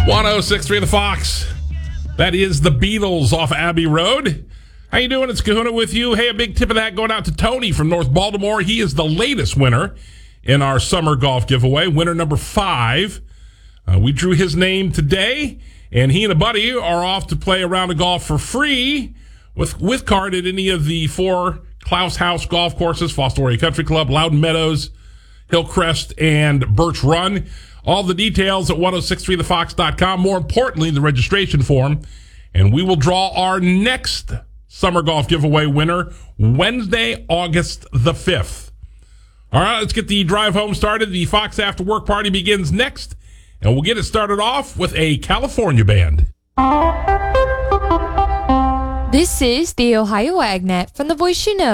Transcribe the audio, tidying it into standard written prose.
1063 The Fox. That is the Beatles off Abbey Road. How you doing? It's Kahuna with you. Hey, a big tip of that going out to Tony from North Baltimore. He is the latest winner in our summer golf giveaway. Winner number 5. We drew his name today, and he and a buddy are off to play a round of golf for free with card at any of the 4 Klaus House golf courses: Fostoria Country Club, Loudon Meadows, Hillcrest, and Birch Run. All the details at 1063thefox.com. More importantly, the registration form. And we will draw our next summer golf giveaway winner Wednesday, August the 5th. All right, let's get the drive home started. The Fox After Work Party begins next, and we'll get it started off with a California band. This is the Ohio AgNet from the Voice You Know.